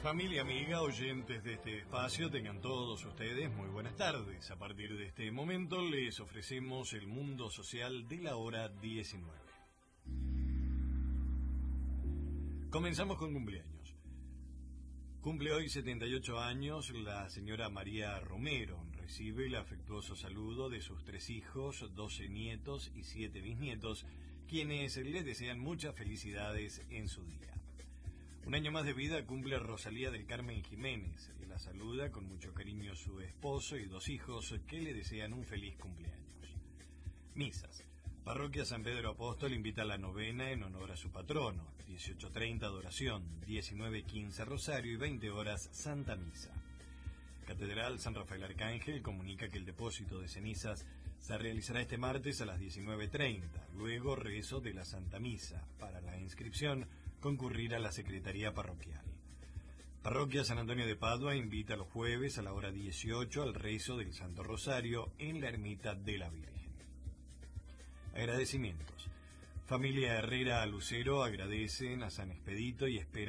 Familia, amiga, oyentes de este espacio, tengan todos ustedes muy buenas tardes. A partir de este momento les ofrecemos el mundo social de la hora 19. Comenzamos con cumpleaños. Cumple hoy 78 años la señora María Romero. Recibe el afectuoso saludo de sus 3 hijos, 12 nietos y 7 bisnietos, quienes les desean muchas felicidades en su día. Un año más de vida cumple Rosalía del Carmen Jiménez. La saluda con mucho cariño su esposo y 2 hijos que le desean un feliz cumpleaños. Misas. Parroquia San Pedro Apóstol invita a la novena en honor a su patrono. 18:30 adoración, 19:15 rosario y 20 horas Santa Misa. Catedral San Rafael Arcángel comunica que el depósito de cenizas se realizará este martes a las 19:30. Luego rezo de la Santa Misa. Para la inscripción, concurrir a la Secretaría Parroquial. Parroquia San Antonio de Padua invita los jueves a la hora 18 al rezo del Santo Rosario en la Ermita de la Virgen. Agradecimientos. Familia Herrera Lucero agradecen a San Expedito y esperan